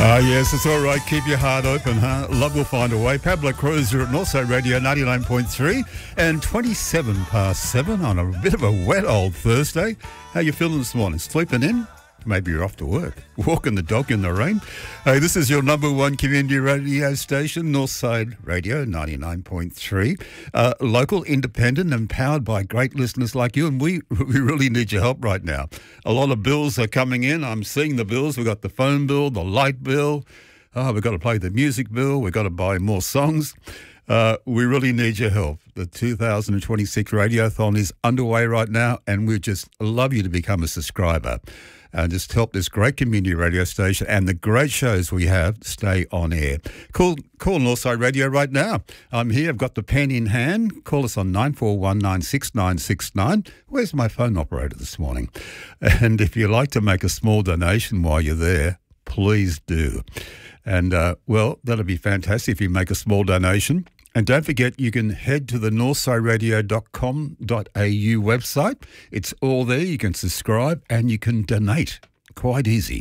Yes, it's all right. Keep your heart open, huh? Love will find a way. Pablo Cruz here at Northside Radio 99.3 and 27 past 7 on a bit of a wet old Thursday. How you feeling this morning? Sleeping in? Maybe you're off to work. Walking the dog in the rain. Hey, this is your number one community radio station, Northside Radio 99.3. Local, independent, and powered by great listeners like you. And we really need your help right now. A lot of bills are coming in. I'm seeing the bills. We've got the phone bill, the light bill. We've got to pay the music bill. We've got to buy more songs. We really need your help. The 2026 Radiothon is underway right now, and we just love you to become a subscriber and just help this great community radio station and the great shows we have stay on air. Call Northside Radio right now. I'm here. I've got the pen in hand. Call us on 94196969. Where's my phone operator this morning? And if you'd like to make a small donation while you're there, please do. And, well, that'll be fantastic if you make a small donation. And don't forget, you can head to the northsideradio.com.au website. It's all there. You can subscribe and you can donate. Quite easy.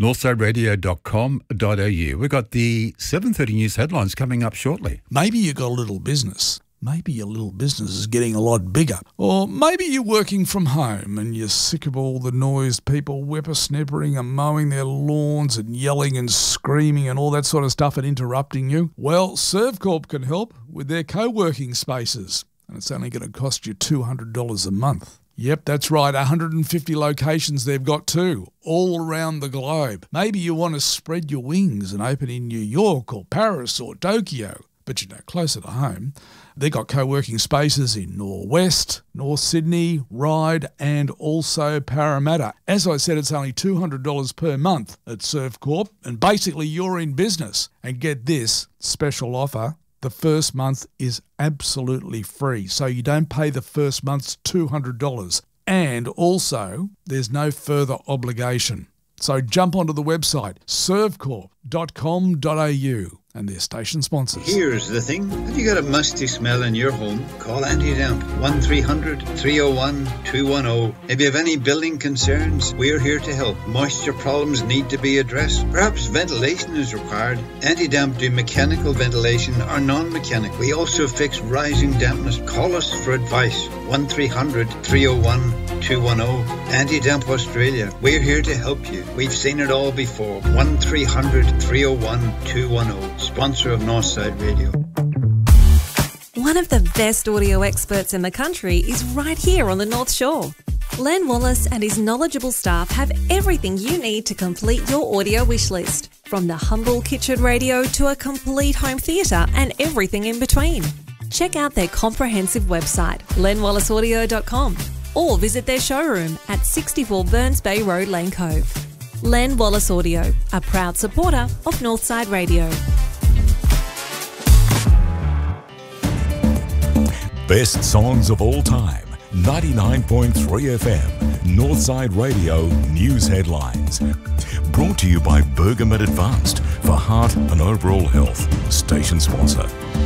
northsideradio.com.au. We've got the 7:30 news headlines coming up shortly. Maybe you've got a little business. Maybe your little business is getting a lot bigger. Or maybe you're working from home and you're sick of all the noise, people whippersnippering and mowing their lawns and yelling and screaming and all that sort of stuff and interrupting you. Well, Servcorp can help with their co-working spaces. And it's only going to cost you $200 a month. Yep, that's right, 150 locations they've got too, all around the globe. Maybe you want to spread your wings and open in New York or Paris or Tokyo. But you know, closer to home, they've got co-working spaces in Norwest, North Sydney, Ryde and also Parramatta. As I said, it's only $200 per month at Servcorp, and basically you're in business. And get this special offer, the first month is absolutely free, so you don't pay the first month's $200. And also, there's no further obligation. So jump onto the website, servcorp.com.au. and their station sponsors. Here's the thing. Have you got a musty smell in your home? Call Anti-Damp 1300-301-210. If you have any building concerns, we're here to help. Moisture problems need to be addressed. Perhaps ventilation is required. Anti-Damp do mechanical ventilation or non-mechanical. We also fix rising dampness. Call us for advice. 1300-301-210. Anti-Damp Australia. We're here to help you. We've seen it all before. 1300-301-210. Sponsor of Northside Radio. One of the best audio experts in the country is right here on the North Shore. Len Wallace and his knowledgeable staff have everything you need to complete your audio wish list, from the humble kitchen radio to a complete home theatre and everything in between. Check out their comprehensive website, lenwallaceaudio.com, or visit their showroom at 64 Burns Bay Road, Lane Cove. Len Wallace Audio, a proud supporter of Northside Radio. Best songs of all time, 99.3 FM, Northside Radio News Headlines. Brought to you by Bergamet Advanced for heart and overall health. Station sponsor.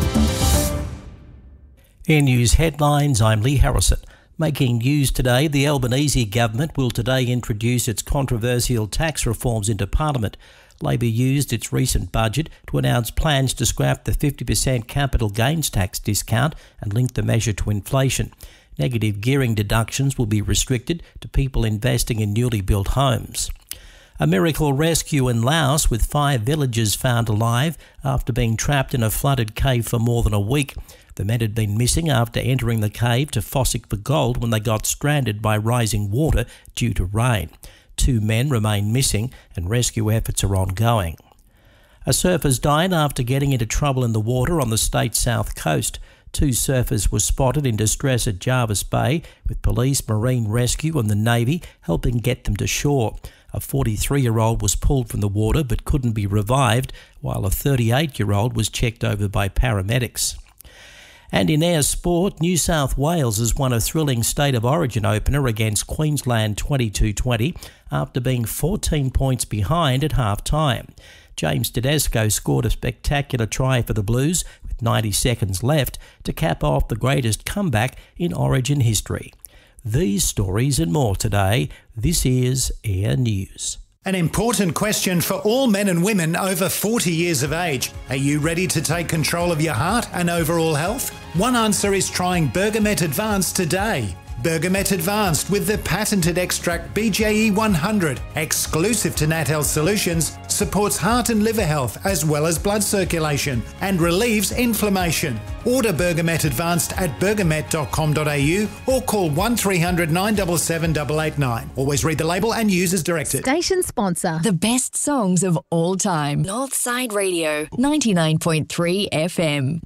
In News Headlines, I'm Lee Harrison. Making news today, the Albanese government will today introduce its controversial tax reforms into Parliament. Labor used its recent budget to announce plans to scrap the 50% capital gains tax discount and link the measure to inflation. Negative gearing deductions will be restricted to people investing in newly built homes. A miracle rescue in Laos with 5 villagers found alive after being trapped in a flooded cave for more than a week. The men had been missing after entering the cave to Fossick for gold when they got stranded by rising water due to rain. 2 men remain missing and rescue efforts are ongoing. A surfer's died after getting into trouble in the water on the state's south coast. 2 surfers were spotted in distress at Jervis Bay, with police, marine rescue and the Navy helping get them to shore. A 43-year-old was pulled from the water but couldn't be revived, while a 38-year-old was checked over by paramedics. And in air sport, New South Wales has won a thrilling State of Origin opener against Queensland 22-20 after being 14 points behind at half-time. James Tedesco scored a spectacular try for the Blues with 90 seconds left to cap off the greatest comeback in Origin history. These stories and more today. This is Air News. An important question for all men and women over 40 years of age. Are you ready to take control of your heart and overall health? One answer is trying Bergamet Advanced today. Bergamet Advanced with the patented extract BJE 100, exclusive to Nat Health Solutions, supports heart and liver health as well as blood circulation and relieves inflammation. Order Bergamet Advanced at bergamet.com.au or call 1300 977 889. Always read the label and use as directed. Station sponsor. The best songs of all time. Northside Radio, 99.3 FM.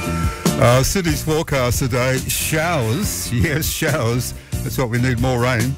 Sydney's forecast today, showers. Yes, showers. That's what we need, more rain.